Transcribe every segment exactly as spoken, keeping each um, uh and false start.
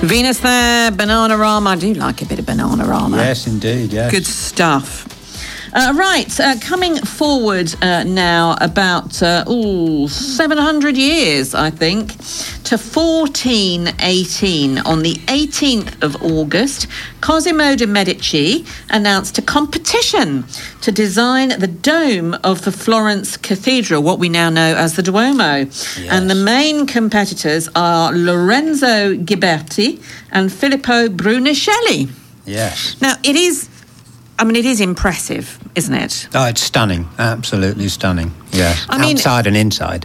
Venus there, Bananarama. I do like a bit of Bananarama. Yes, indeed, yes. Good stuff. Uh, right, uh, coming forward uh, now about uh, ooh, seven hundred years, I think, to fourteen eighteen. On the eighteenth of August, Cosimo de' Medici announced a competition to design the dome of the Florence Cathedral, what we now know as the Duomo. Yes. And the main competitors are Lorenzo Ghiberti and Filippo Brunelleschi. Yes. Now, it is... I mean, it is impressive, isn't it? Oh, it's stunning. Absolutely stunning. Yeah. I mean, outside and inside.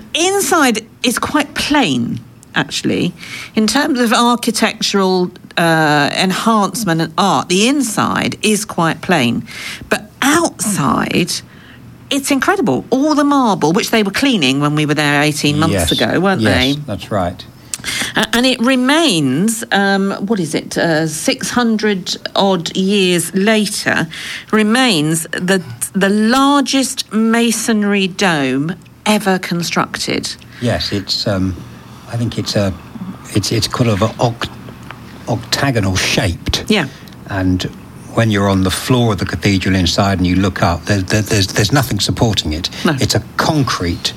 Inside is quite plain, actually. In terms of architectural uh, enhancement and art, the inside is quite plain. But outside, it's incredible. All the marble, which they were cleaning when we were there eighteen months yes. ago, weren't yes, they? Yes, that's right. Uh, and it remains, um, what is it, uh, six hundred odd years later, remains the the largest masonry dome ever constructed. Yes, it's. Um, I think it's a. It's it's kind of an oct- octagonal shaped. Yeah. And when you're on the floor of the cathedral inside and you look up, there, there, there's there's nothing supporting it. No. It's a concrete,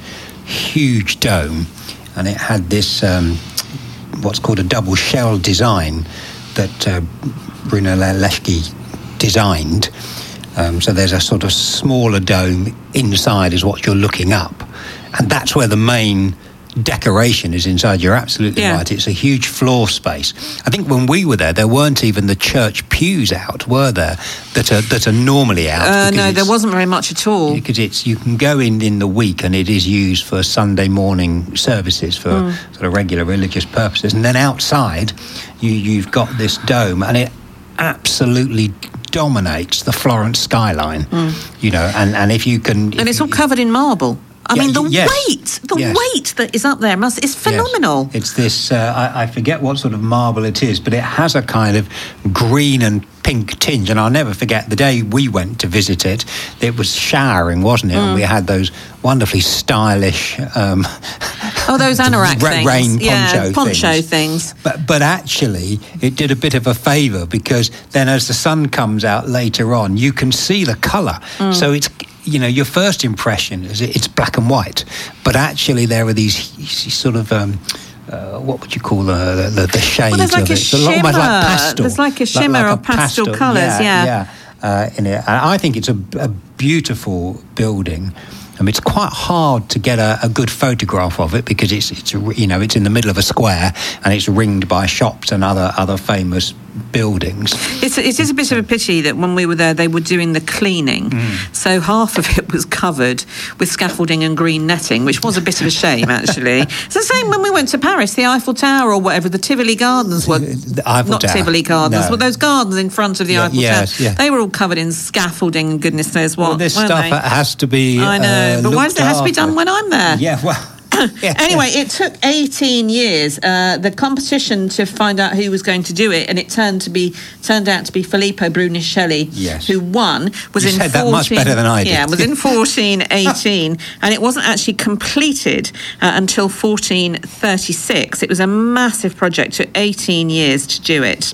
huge dome, and it had this. Um, what's called a double shell design that uh, Brunelleschi designed. Um, so there's a sort of smaller dome inside is what you're looking up. And that's where the main decoration is inside. You're absolutely yeah. right. It's a huge floor space. I think when we were there, there weren't even the church pews out, were there, that are that are normally out? Uh, no, there wasn't very much at all. Because it's you can go in in the week and it is used for Sunday morning services for mm. sort of regular religious purposes. And then outside, you, you've got this dome and it absolutely dominates the Florence skyline, mm. you know, and, and if you can... And it's all covered in marble. I yeah, mean, the yes, weight, the yes. weight that is up there must is phenomenal. Yes. It's this, uh, I, I forget what sort of marble it is, but it has a kind of green and pink tinge. And I'll never forget the day we went to visit it, it was showering, wasn't it? Mm. And we had those wonderfully stylish... Um, oh, those anorak ra- things. Rain poncho, yeah, poncho things. things. But, but actually, it did a bit of a favour because then as the sun comes out later on, you can see the colour. Mm. So it's... You know, your first impression is it's black and white, but actually there are these sort of um, uh, what would you call uh, the, the the shades well, there's like of a it? Shimmer. Like pastel. There's like a shimmer like, like or pastel, pastel colours. Yeah, yeah. yeah uh, in it, and I think it's a, a beautiful building. I mean, it's quite hard to get a, a good photograph of it because it's it's you know it's in the middle of a square and it's ringed by shops and other other famous buildings. It's it is a bit of a pity that when we were there they were doing the cleaning, mm. so half of it was covered with scaffolding and green netting, which was a bit of a shame actually. It's the same when we went to Paris, the Eiffel Tower or whatever, the Tivoli Gardens were the Eiffel not Tower. Tivoli Gardens, no. but those gardens in front of the yeah, Eiffel yes, Tower. Yeah. They were all covered in scaffolding and goodness knows what. Well, this weren't stuff they? has to be. I know, uh, but why does it have to be done when I'm there? Yeah, well. Yeah, anyway, yeah. it took eighteen years. Uh, the competition to find out who was going to do it, and it turned to be turned out to be Filippo Brunelleschi, yes. who won. Was you in said fourteen, that much better than I did. Yeah, was in fourteen eighteen, and it wasn't actually completed uh, until fourteen thirty-six. It was a massive project. It took eighteen years to do it.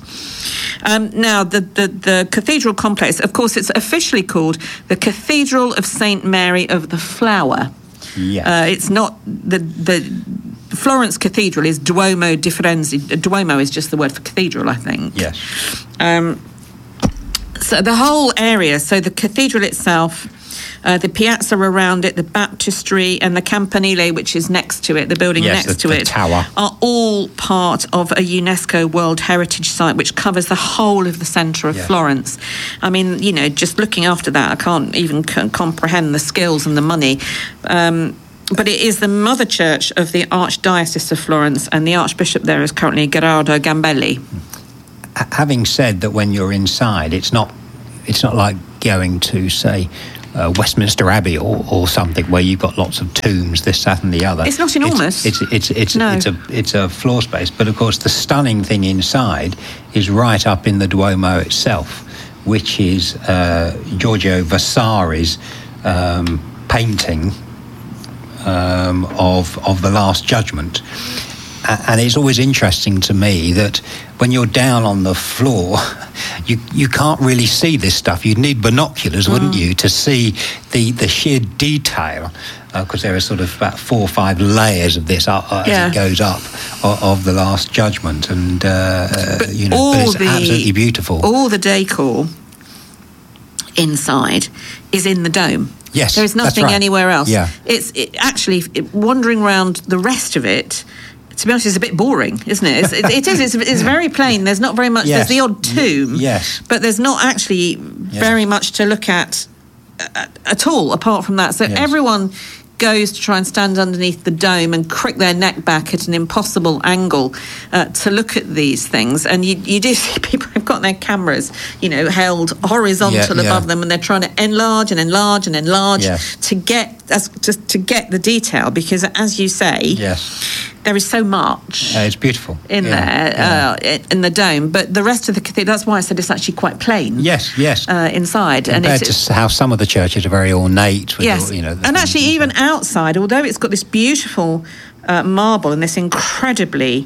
Um, now, the, the, the cathedral complex, of course, it's officially called the Cathedral of Saint Mary of the Flower. Yes. Uh, it's not the the Florence Cathedral is Duomo di Firenze. Duomo is just the word for cathedral, I think. Yes. Um, so the whole area, so the cathedral itself, uh, the piazza around it, the baptistry, and the campanile, which is next to it, the building yes, next the, to the it, tower. are all part of a UNESCO World Heritage Site, which covers the whole of the centre of yes. Florence. I mean, you know, just looking after that, I can't even c- comprehend the skills and the money. Um, but it is the mother church of the Archdiocese of Florence, and the Archbishop there is currently Gerardo Gambelli. H- having said that, when you're inside, it's not it's not like going to, say, Uh, Westminster Abbey or, or something where you've got lots of tombs, this, that, and the other. It's not enormous. It's it's it's it's, no. it's a it's a floor space, but of course the stunning thing inside is right up in the Duomo itself, which is uh, Giorgio Vasari's um, painting um, of of the Last Judgment. and it's always interesting to me that when you're down on the floor, you you can't really see this stuff. You'd need binoculars, mm. wouldn't you, to see the, the sheer detail, because uh, there are sort of about four or five layers of this uh, as yeah. it goes up of, of the Last Judgment, and uh, but you know, all but it's the, absolutely beautiful. All the decor inside is in the dome. Yes, there is nothing right. anywhere else. Yeah. It's it, actually it, wandering around the rest of it. To be honest, it's a bit boring, isn't it? It's, it, it is. It's, it's very plain. There's not very much. Yes. There's the odd tomb. Yes. But there's not actually yes. very much to look at uh, at all, apart from that. So yes. everyone goes to try and stand underneath the dome and crick their neck back at an impossible angle uh, to look at these things. And you, you do see people who've got their cameras, you know, held horizontal yeah, above yeah. them, and they're trying to enlarge and enlarge and enlarge yes. to get as to, to get the detail, because, as you say, yes. there is so much. Uh, it's beautiful in yeah, there yeah. Uh, in the dome, but the rest of the cathedral. That's why I said it's actually quite plain. Yes, yes. Uh, inside, compared and it's, to how some of the churches are very ornate. With yes, all, you know, and actually even outside, although it's got this beautiful uh, marble and this incredibly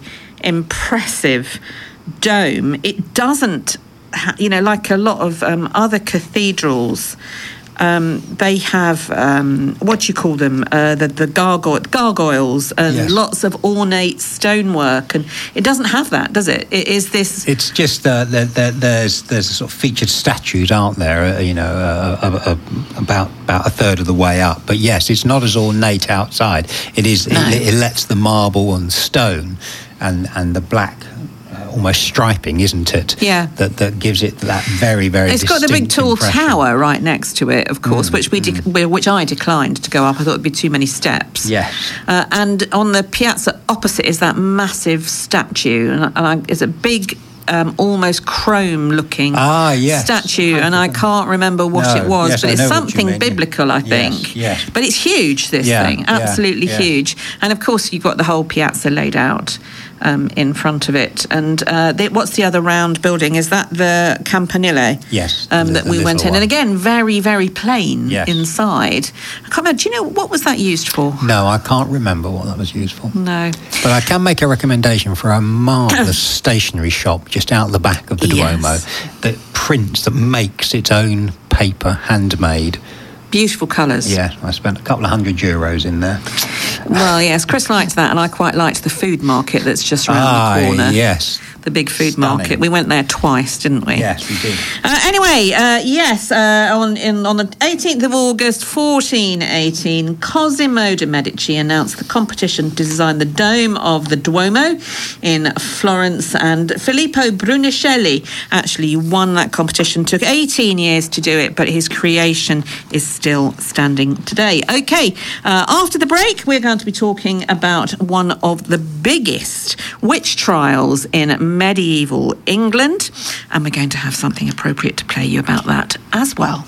impressive dome, it doesn't. Ha- you know, like a lot of um, other cathedrals. Um, they have, um, what do you call them, uh, the, the gargoyle, gargoyles and yes. lots of ornate stonework. And it doesn't have that, does it? It is this... It's just uh, there, there, there's there's sort of featured statues, aren't there, uh, you know, uh, uh, uh, about about a third of the way up. But yes, it's not as ornate outside. It is. No. It, it lets the marble and stone and, and the black... almost striping, isn't it? Yeah. That that gives it that very, very It's got the big tall impression. tower right next to it, of course, mm, which we de- mm. which I declined to go up. I thought it'd be too many steps. Yes. Uh, and on the piazza opposite is that massive statue, and, and I, it's a big, um, almost chrome-looking ah, yes. statue, and I can't remember what no. it was, yes, but I it's know something biblical, I think. Yes, yes. But it's huge, this yeah, thing, absolutely yeah, yeah. huge. And of course, you've got the whole piazza laid out. Um, in front of it, and uh, the, what's the other round building? Is that the Campanile? Yes, um, the, that the we went in, one. and again, very, very plain yes. inside. I can't remember. Do you know what was that used for? No, I can't remember what that was used for. No, but I can make a recommendation for a marvellous stationery shop just out the back of the Duomo yes. that prints, that makes its own paper, handmade. Beautiful colours. Yeah, I spent a couple of hundred euros in there. Well, yes, Chris liked that, and I quite liked the food market that's just around ah, the corner. Yes. The big food Stunning. market. We went there twice, didn't we? Yes, we did. Uh, anyway, uh, yes, uh, on in, on the eighteenth of August, fourteen eighteen, Cosimo de' Medici announced the competition to design the dome of the Duomo in Florence, and Filippo Brunelleschi actually won that competition. Took eighteen years to do it, but his creation is still standing today. Okay, uh, after the break, we're going to be talking about one of the biggest witch trials in medieval England, and we're going to have something appropriate to play you about that as well.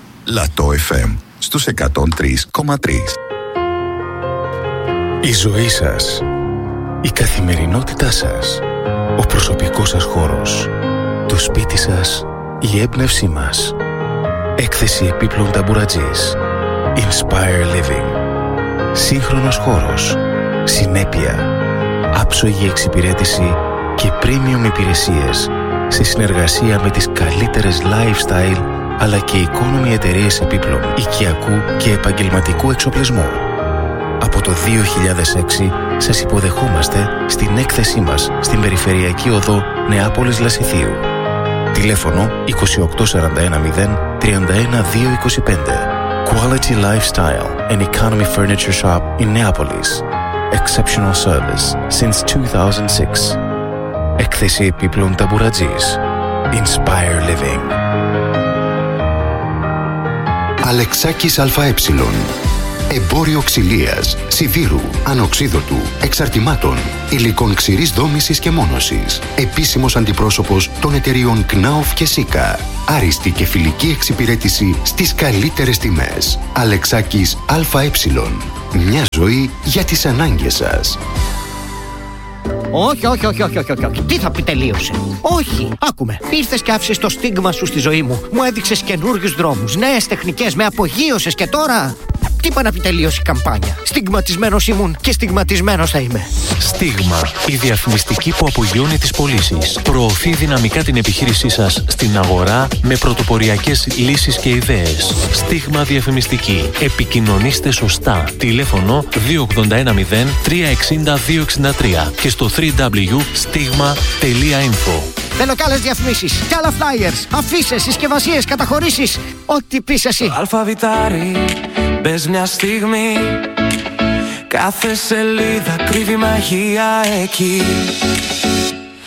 Λατό εφ εμ στους εκατόν τρία κόμμα τρία. Η ζωή σας, η καθημερινότητά σας, ο προσωπικός σας χώρος, το σπίτι σας, η έμπνευσή μας. Έκθεση επίπλων ταμπουρατζής. Inspire Living. Σύγχρονος χώρος. Συνέπεια. Άψογη εξυπηρέτηση και premium υπηρεσίες σε συνεργασία με τις καλύτερες lifestyle αλλά και economy εταιρείες επίπλων, οικιακού και επαγγελματικού εξοπλισμού. Από το δύο χιλιάδες έξι σας υποδεχόμαστε στην έκθεσή μας στην Περιφερειακή Οδό Νεάπολης Λασιθίου. Τηλέφωνο είκοσι οκτώ σαράντα ένα μηδέν τριάντα ένα δύο είκοσι πέντε. Quality Lifestyle and Economy Furniture Shop in Neapolis. Exceptional service since two thousand six. Έκθεση επίπλων ταμπουρατζής. Inspire Living. Αλεξάκης ΑΕ. Εμπόριο ξυλίας, σιδήρου, ανοξίδωτου, εξαρτημάτων, υλικών ξηρής δόμησης και μόνωσης. Επίσημος αντιπρόσωπος των εταιριών Knauf και Sika. Άριστη και φιλική εξυπηρέτηση στις καλύτερες τιμές. Αλεξάκης ΑΕ. Μια ζωή για τις ανάγκες σας. Όχι, όχι, όχι, όχι, όχι, όχι, όχι. Τι θα πει τελείωσε? Όχι, άκουμε. Ήρθες και άφησες το στίγμα σου στη ζωή μου. Μου έδειξες καινούριους δρόμους, νέες τεχνικές, με απογείωσες και τώρα... Τι είπα να πει τελείωσε η καμπάνια. Στιγματισμένος ήμουν και στιγματισμένος θα είμαι. Στίγμα. Η διαφημιστική που απογειώνει τις πωλήσεις. Προωθεί δυναμικά την επιχείρησή σας στην αγορά με πρωτοποριακές λύσεις και ιδέες. Στίγμα διαφημιστική. Επικοινωνήστε σωστά. Τηλέφωνο δύο ογδόντα ένα μηδέν τρία εξήντα δύο εξήντα τρία και στο double-u double-u double-u τελεία stigma τελεία info. Θέλω κι άλλες διαφημίσεις, κι άλλα flyers, αφίσες, συσκευασίες, καταχωρήσεις. Ό,τι πεις εσύ. Αλφαβητάρι, μπες μια στιγμή. Κάθε σελίδα κρύβει μαγεία εκεί.